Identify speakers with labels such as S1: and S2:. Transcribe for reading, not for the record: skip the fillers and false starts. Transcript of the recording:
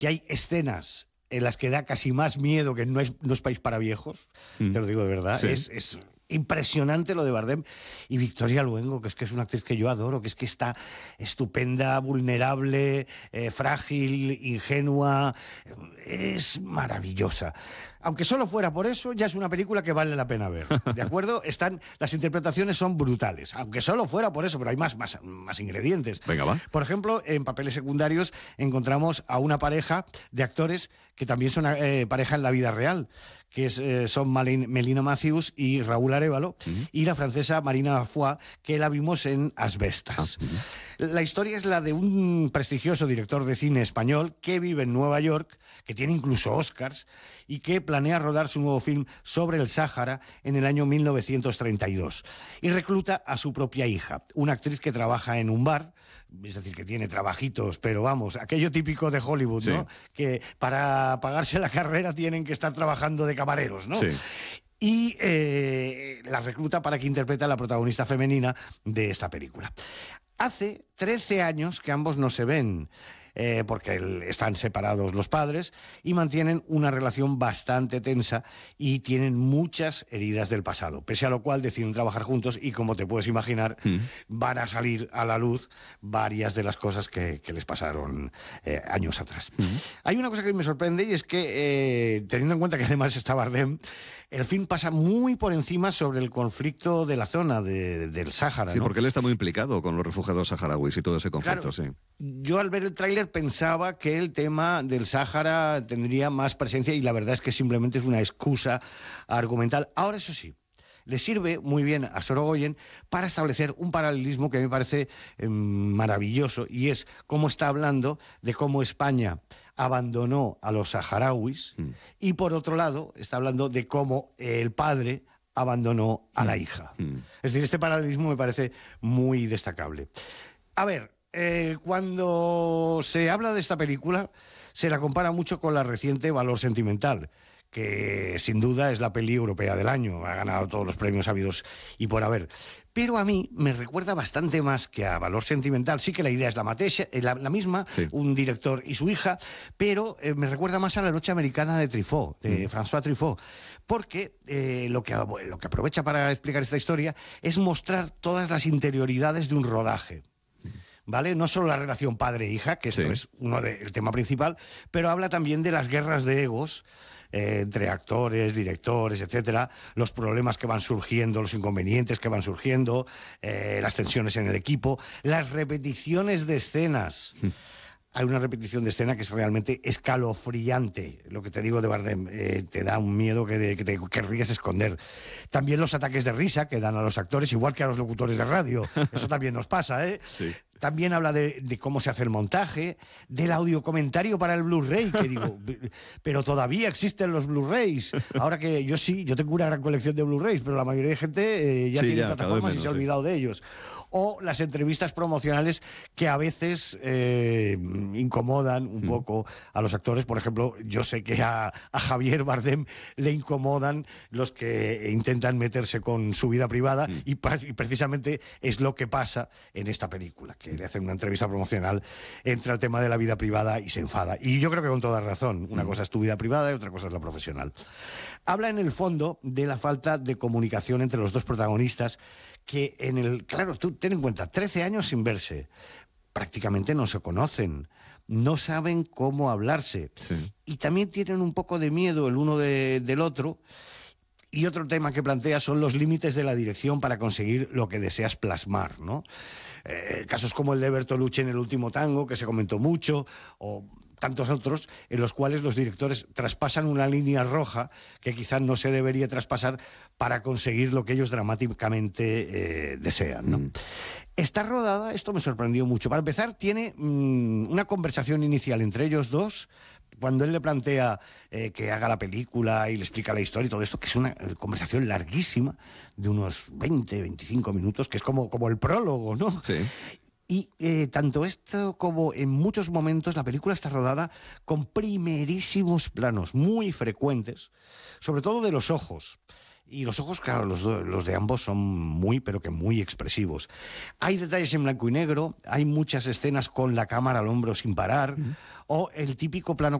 S1: que hay escenas en las que da casi más miedo que No es país para viejos, te lo digo de verdad,
S2: Sí.
S1: es impresionante lo de Bardem. Y Victoria Luengo, que es una actriz que yo adoro, que es que está estupenda, vulnerable, frágil, ingenua, es maravillosa. Aunque solo fuera por eso, ya es una película que vale la pena ver, ¿de acuerdo? Las interpretaciones son brutales, aunque solo fuera por eso, pero hay más ingredientes.
S2: Venga, va.
S1: Por ejemplo, en papeles secundarios encontramos a una pareja de actores que también son pareja en la vida real, que son Melina Matthews y Raúl Arévalo, y la francesa Marina Foix, que la vimos en Asbestas. La historia es la de un prestigioso director de cine español que vive en Nueva York, que tiene incluso Oscars, y que planea rodar su nuevo film sobre el Sáhara en el año 1932. Y recluta a su propia hija, una actriz que trabaja en un bar, es decir, que tiene trabajitos, pero vamos, aquello típico de Hollywood, ¿no?
S2: Sí.
S1: Que para pagarse la carrera tienen que estar trabajando de camareros, ¿no?
S2: Sí.
S1: Y la recluta para que interprete a la protagonista femenina de esta película. Hace 13 años que ambos no se ven, porque están separados los padres y mantienen una relación bastante tensa y tienen muchas heridas del pasado, pese a lo cual deciden trabajar juntos y, como te puedes imaginar, van a salir a la luz varias de las cosas que les pasaron años atrás. Hay una cosa que me sorprende, y es que, teniendo en cuenta que además está Bardem, el film pasa muy por encima sobre el conflicto de la zona del Sáhara,
S2: Sí,
S1: ¿no?
S2: porque él está muy implicado con los refugiados saharauis y todo ese conflicto,
S1: Claro,
S2: sí.
S1: yo al ver el tráiler pensaba que el tema del Sáhara tendría más presencia, y la verdad es que simplemente es una excusa argumental. Ahora, eso sí, le sirve muy bien a Sorogoyen para establecer un paralelismo que me parece maravilloso, y es cómo está hablando de cómo España abandonó a los saharauis y, por otro lado, está hablando de cómo el padre abandonó a la hija. Es decir, este paralelismo me parece muy destacable. A ver, cuando se habla de esta película, se la compara mucho con la reciente Valor Sentimental, que sin duda es la peli europea del año, ha ganado todos los premios habidos y por haber. Pero a mí me recuerda bastante más que a Valor Sentimental. Sí que la idea es la misma,
S2: Sí.
S1: un director y su hija, pero me recuerda más a La Noche Americana de Truffaut, de François Truffaut, porque lo que aprovecha para explicar esta historia es mostrar todas las interioridades de un rodaje. ¿Vale? No solo la relación padre-hija, que esto
S2: Sí.
S1: es el tema principal, pero habla también de las guerras de egos entre actores, directores, etcétera, los problemas que van surgiendo, los inconvenientes que van surgiendo, las tensiones en el equipo, las repeticiones de escenas. Hay una repetición de escena que es realmente escalofriante. Lo que te digo de Bardem, te da un miedo que querrías esconder. También los ataques de risa que dan a los actores, igual que a los locutores de radio. Eso también nos pasa, ¿eh?
S2: Sí.
S1: También habla de cómo se hace el montaje, del audiocomentario para el Blu-ray, que digo, pero todavía existen los Blu-rays. Ahora que yo tengo una gran colección de Blu-rays, pero la mayoría de gente ya
S2: Sí,
S1: tiene
S2: ya, cada vez
S1: plataformas y
S2: menos,
S1: se ha
S2: sí.
S1: olvidado de ellos. O las entrevistas promocionales que a veces incomodan un poco a los actores. Por ejemplo, yo sé que a Javier Bardem le incomodan los que intentan meterse con su vida privada, y precisamente es lo que pasa en esta película, que le hacen una entrevista promocional, entra el tema de la vida privada y se enfada. Y yo creo que con toda razón. Una cosa es tu vida privada y otra cosa es la profesional. Habla en el fondo de la falta de comunicación entre los dos protagonistas, que claro, tú ten en cuenta, 13 años sin verse, prácticamente no se conocen, no saben cómo hablarse,
S2: Sí.
S1: y también tienen un poco de miedo el uno del otro. Y otro tema que plantea son los límites de la dirección para conseguir lo que deseas plasmar, ¿no? Casos como el de Bertolucci en El último tango, que se comentó mucho, o tantos otros, en los cuales los directores traspasan una línea roja que quizás no se debería traspasar para conseguir lo que ellos dramáticamente desean, ¿no? Está rodada, esto me sorprendió mucho. Para empezar, tiene una conversación inicial entre ellos dos, cuando él le plantea que haga la película y le explica la historia y todo esto, que es una conversación larguísima, de unos 20, 25 minutos, que es como el prólogo, ¿no?
S2: Sí.
S1: Y tanto esto como en muchos momentos la película está rodada con primerísimos planos muy frecuentes, sobre todo de los ojos. Y los ojos, claro, los de ambos son muy, pero que muy expresivos. Hay detalles en blanco y negro, hay muchas escenas con la cámara al hombro sin parar, o el típico plano